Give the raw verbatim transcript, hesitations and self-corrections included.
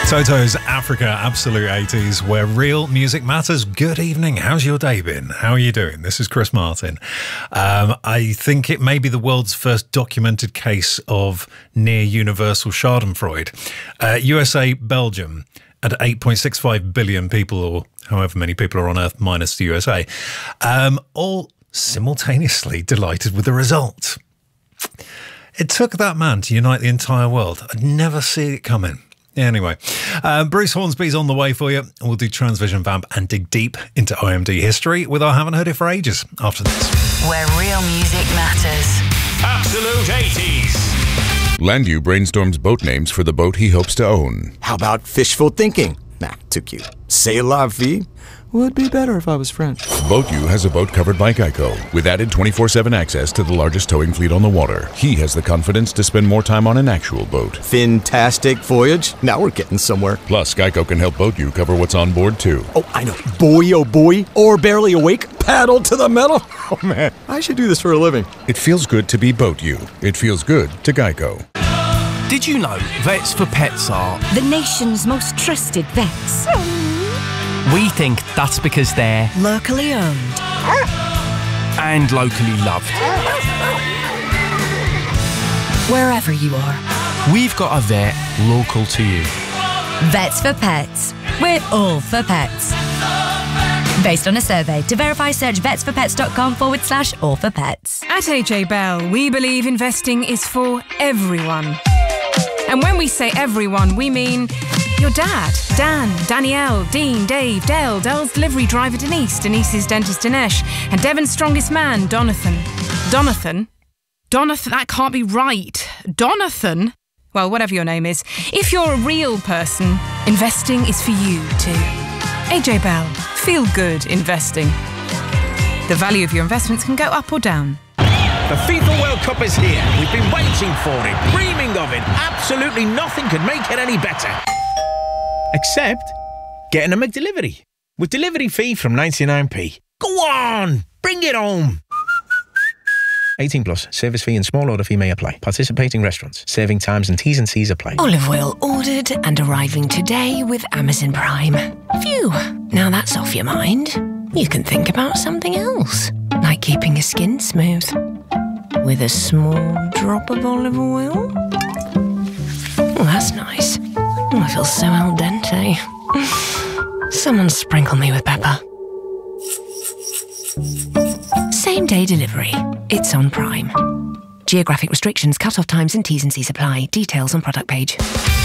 Toto's Africa, absolute eighties, where real music matters. Good evening. How's your day been? How are you doing? This is Chris Martin. Um, I think it may be the world's first documented case of near universal Schadenfreude. Uh, U S A, Belgium, and eight point six five billion people, or however many people are on Earth minus the U S A, um, all simultaneously delighted with the result. It took that man to unite the entire world. I'd never see it coming. Anyway, uh, Bruce Hornsby's on the way for you. We'll do Transvision Vamp and dig deep into O M D history with our Haven't Heard It for Ages after this. Where real music matters. Absolute eighties. Landu brainstorms boat names for the boat he hopes to own. How about fishful thinking? Nah, too cute. C'est la vie? Would be better if I was French. BoatU has a boat covered by Geico, with added twenty-four seven access to the largest towing fleet on the water. He has the confidence to spend more time on an actual boat. Fantastic voyage. Now we're getting somewhere. Plus, Geico can help BoatU cover what's on board, too. Oh, I know. Boy, oh boy. Or barely awake. Paddle to the metal. Oh, man. I should do this for a living. It feels good to be BoatU. It feels good to Geico. Did you know Vets for Pets are the nation's most trusted vets? We think that's because they're Locally owned and locally loved. wherever you are. We've got a vet local to you. Vets for Pets. We're all for pets. Based on a survey. To verify, search vetsforpets.com forward slash all for pets. At A J Bell, we believe investing is for everyone. And when we say everyone, we mean your dad, Dan, Danielle, Dean, Dave, Dale, Dale's delivery driver Denise, Denise's dentist Dinesh, and Devon's strongest man, Donathan. Donathan? Donathan? That can't be right. Donathan? Well, whatever your name is. If you're a real person, investing is for you too. A J Bell. Feel good investing. The value of your investments can go up or down. The FIFA World Cup is here. We've been waiting for it, dreaming of it. Absolutely nothing could make it any better. Except getting a McDelivery. With delivery fee from ninety-nine p. Go on, bring it home. eighteen plus, service fee and small order fee may apply. Participating restaurants, serving times and T's and C's apply. Olive oil ordered and arriving today with Amazon Prime. Phew, now that's off your mind. You can think about something else, like keeping your skin smooth. With a small drop of olive oil. Oh, that's nice. Oh, I feel so al dente. Someone sprinkle me with pepper. Same day delivery. It's on Prime. Geographic restrictions, cut-off times and T's and C's apply. Details on product page.